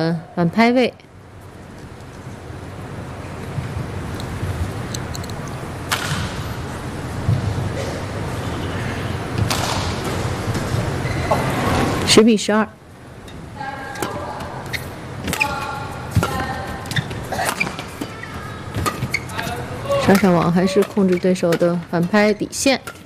的反拍位。10比12。上网还是控制对手的反拍底线。